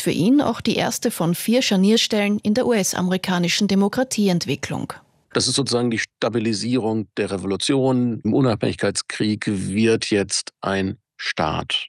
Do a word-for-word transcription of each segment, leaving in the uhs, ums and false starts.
für ihn auch die erste von vier Scharnierstellen in der U S-amerikanischen Demokratieentwicklung. Das ist sozusagen die Stabilisierung der Revolution. Im Unabhängigkeitskrieg wird jetzt ein Staat.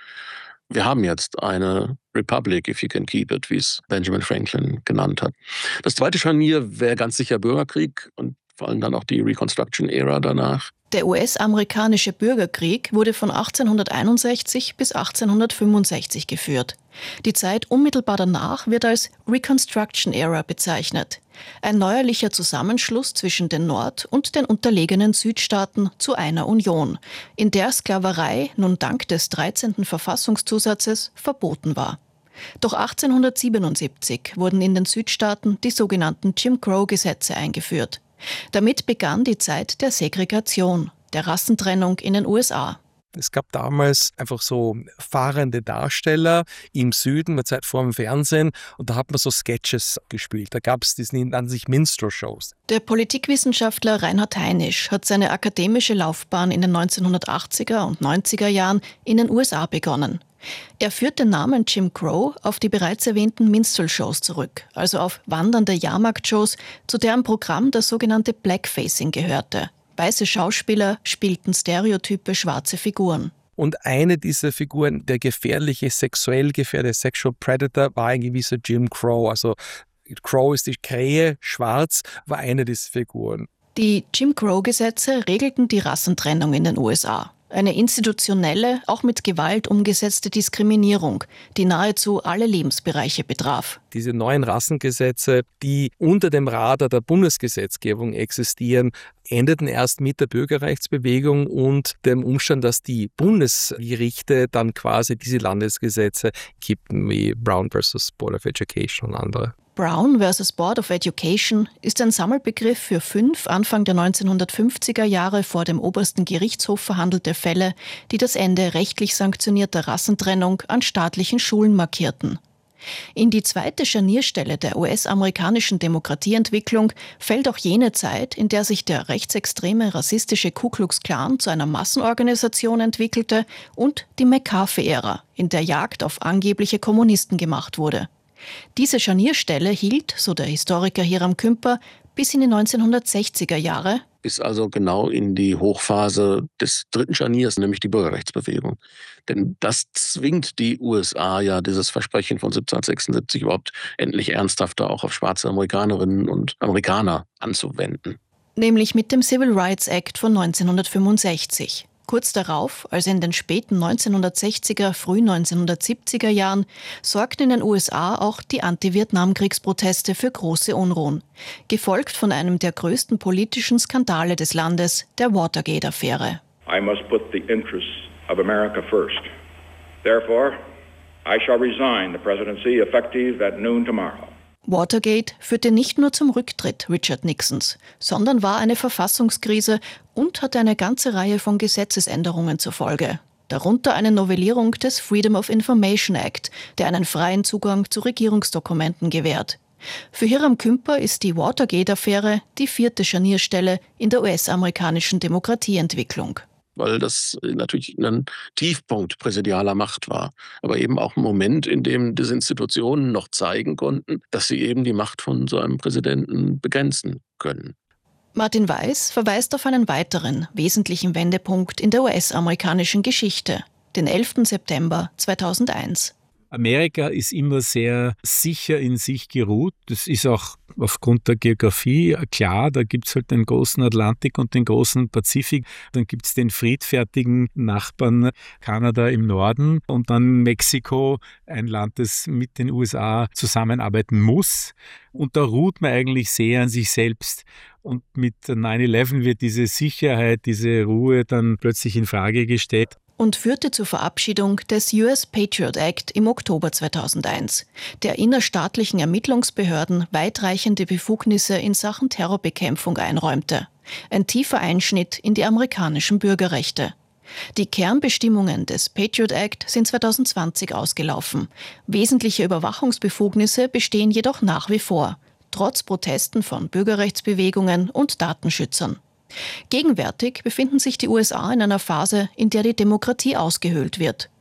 Wir haben jetzt eine Republic, if you can keep it, wie es Benjamin Franklin genannt hat. Das zweite Scharnier wäre ganz sicher Bürgerkrieg und vor allem dann auch die Reconstruction-Ära danach. Der U S-amerikanische Bürgerkrieg wurde von achtzehnhunderteinundsechzig bis achtzehnhundertfünfundsechzig geführt. Die Zeit unmittelbar danach wird als Reconstruction Era bezeichnet. Ein neuerlicher Zusammenschluss zwischen den Nord- und den unterlegenen Südstaaten zu einer Union, in der Sklaverei nun dank des dreizehnten Verfassungszusatzes verboten war. Doch achtzehnhundertsiebenundsiebzig wurden in den Südstaaten die sogenannten Jim Crow-Gesetze eingeführt. Damit begann die Zeit der Segregation, der Rassentrennung in den U S A. Es gab damals einfach so fahrende Darsteller im Süden, eine Zeit vor dem Fernsehen, und da hat man so Sketches gespielt. Da gab es, die nannten sich Minstrel-Shows. Der Politikwissenschaftler Reinhard Heinisch hat seine akademische Laufbahn in den neunzehnhundertachtziger und neunziger Jahren in den U S A begonnen. Er führt den Namen Jim Crow auf die bereits erwähnten Minstrel-Shows zurück, also auf wandernde Jahrmarktshows, zu deren Programm das sogenannte Blackfacing gehörte. Weiße Schauspieler spielten stereotype schwarze Figuren. Und eine dieser Figuren, der gefährliche, sexuell gefährliche Sexual Predator, war ein gewisser Jim Crow. Also Crow ist die Krähe, schwarz war eine dieser Figuren. Die Jim Crow-Gesetze regelten die Rassentrennung in den U S A. Eine institutionelle, auch mit Gewalt umgesetzte Diskriminierung, die nahezu alle Lebensbereiche betraf. Diese neuen Rassengesetze, die unter dem Radar der Bundesgesetzgebung existieren, endeten erst mit der Bürgerrechtsbewegung und dem Umstand, dass die Bundesgerichte dann quasi diese Landesgesetze kippten, wie Brown versus Board of Education und andere. Brown versus Board of Education ist ein Sammelbegriff für fünf Anfang der neunzehnhundertfünfziger Jahre vor dem obersten Gerichtshof verhandelte Fälle, die das Ende rechtlich sanktionierter Rassentrennung an staatlichen Schulen markierten. In die zweite Scharnierstelle der U S-amerikanischen Demokratieentwicklung fällt auch jene Zeit, in der sich der rechtsextreme rassistische Ku Klux Klan zu einer Massenorganisation entwickelte, und die McCarthy-Ära, in der Jagd auf angebliche Kommunisten gemacht wurde. Diese Scharnierstelle hielt, so der Historiker Hiram Kümper, bis in die neunzehnhundertsechziger Jahre. Bis also genau in die Hochphase des dritten Scharniers, nämlich die Bürgerrechtsbewegung. Denn das zwingt die U S A ja, dieses Versprechen von siebzehnhundertsechsundsiebzig überhaupt endlich ernsthafter auch auf schwarze Amerikanerinnen und Amerikaner anzuwenden. Nämlich mit dem Civil Rights Act von neunzehnhundertfünfundsechzig. Kurz darauf, also in den späten neunzehnhundertsechziger, frühen neunzehnhundertsiebziger Jahren, sorgten in den U S A auch die Anti-Vietnam-Kriegsproteste für große Unruhen, gefolgt von einem der größten politischen Skandale des Landes, der Watergate-Affäre. I must put the interests of America first. Therefore, I shall resign the presidency effective at noon tomorrow. Watergate führte nicht nur zum Rücktritt Richard Nixons, sondern war eine Verfassungskrise und hatte eine ganze Reihe von Gesetzesänderungen zur Folge. Darunter eine Novellierung des Freedom of Information Act, der einen freien Zugang zu Regierungsdokumenten gewährt. Für Hiram Kümper ist die Watergate-Affäre die vierte Scharnierstelle in der U S-amerikanischen Demokratieentwicklung. Weil das natürlich ein Tiefpunkt präsidialer Macht war. Aber eben auch ein Moment, in dem diese Institutionen noch zeigen konnten, dass sie eben die Macht von so einem Präsidenten begrenzen können. Martin Weiß verweist auf einen weiteren wesentlichen Wendepunkt in der U S-amerikanischen Geschichte, den elften September zweitausendeins. Amerika ist immer sehr sicher in sich geruht. Das ist auch aufgrund der Geografie klar. Da gibt es halt den großen Atlantik und den großen Pazifik. Dann gibt es den friedfertigen Nachbarn Kanada im Norden und dann Mexiko, ein Land, das mit den U S A zusammenarbeiten muss. Und da ruht man eigentlich sehr an sich selbst. Und mit neun elf wird diese Sicherheit, diese Ruhe dann plötzlich in Frage gestellt. Und führte zur Verabschiedung des U S Patriot Act im Oktober zweitausendeins, der innerstaatlichen Ermittlungsbehörden weitreichende Befugnisse in Sachen Terrorbekämpfung einräumte. Ein tiefer Einschnitt in die amerikanischen Bürgerrechte. Die Kernbestimmungen des Patriot Act sind zweitausendzwanzig ausgelaufen. Wesentliche Überwachungsbefugnisse bestehen jedoch nach wie vor, trotz Protesten von Bürgerrechtsbewegungen und Datenschützern. Gegenwärtig befinden sich die U S A in einer Phase, in der die Demokratie ausgehöhlt wird.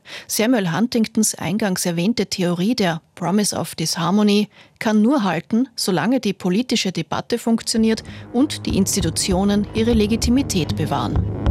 Samuel Huntingtons eingangs erwähnte Theorie der Promise of Disharmony kann nur halten, solange die politische Debatte funktioniert und die Institutionen ihre Legitimität bewahren.